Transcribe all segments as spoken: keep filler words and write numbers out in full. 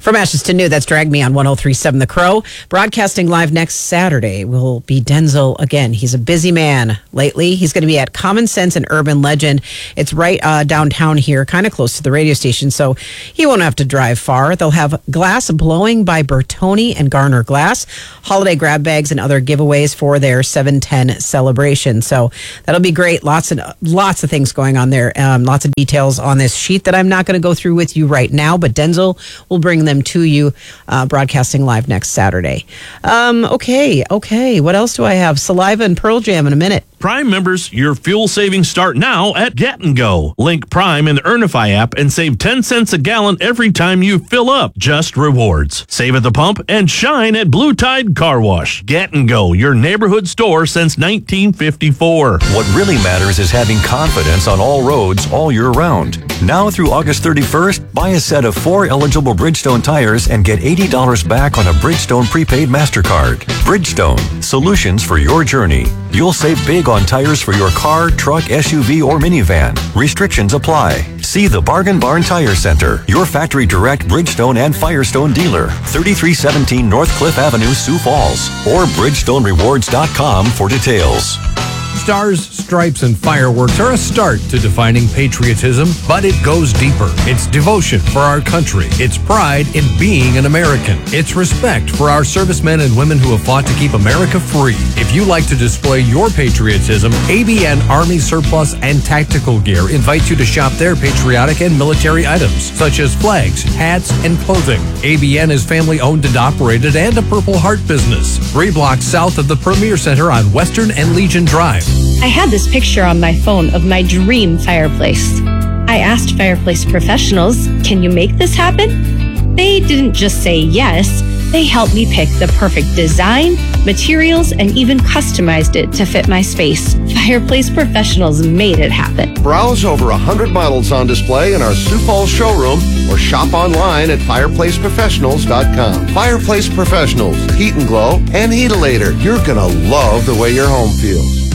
From Ashes to New, that's Drag Me on one oh three point seven The Crow. Broadcasting live next Saturday will be Denzel again. He's a busy man lately. He's going to be at Common Sense and Urban Legend. It's right uh, downtown here, kind of close to the radio station, so he won't have to drive far. They'll have Glass Blowing by Bertoni and Garner Glass, holiday grab bags, and other giveaways for their seven ten celebration. So that'll be great. Lots of lots of things going on there. Um, lots of details on this sheet that I'm not going to go through with you right now, but Denzel will bring them to you, uh, broadcasting live next Saturday. Um, okay, okay. What else do I have? Saliva and Pearl Jam in a minute. Prime members, your fuel savings start now at Get and Go. Link Prime in the Earnify app and save ten cents a gallon every time you fill up. Just rewards. Save at the pump and shine at Blue Tide Car Wash. Get and Go, your neighborhood store since nineteen fifty-four. What really matters is having confidence on all roads all year round. Now through August thirty-first, buy a set of four eligible Bridgestone tires and get eighty dollars back on a Bridgestone prepaid MasterCard. Bridgestone, solutions for your journey. You'll save big on tires for your car, truck, S U V, or minivan. Restrictions apply. See the Bargain Barn Tire Center, your factory direct Bridgestone and Firestone dealer, thirty-three seventeen North Cliff Avenue, Sioux Falls, or Bridgestone Rewards dot com for details. Stars, stripes, and fireworks are a start to defining patriotism, but it goes deeper. It's devotion for our country. It's pride in being an American. It's respect for our servicemen and women who have fought to keep America free. If you like to display your patriotism, A B N Army Surplus and Tactical Gear invites you to shop their patriotic and military items, such as flags, hats, and clothing. A B N is family-owned and operated and a Purple Heart business. Three blocks south of the Premier Center on Western and Legion Drive. I had this picture on my phone of my dream fireplace. I asked fireplace professionals, can you make this happen? They didn't just say yes, they helped me pick the perfect design, materials, and even customized it to fit my space. Fireplace professionals made it happen. Browse over one hundred models on display in our Sioux Falls showroom or shop online at fireplace professionals dot com. Fireplace Professionals, Heat and Glow, and Heatilator. You're gonna love the way your home feels.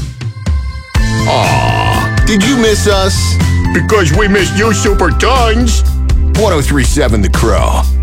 Aw, did you miss us? Because we missed you super tons. one oh three point seven The Crow.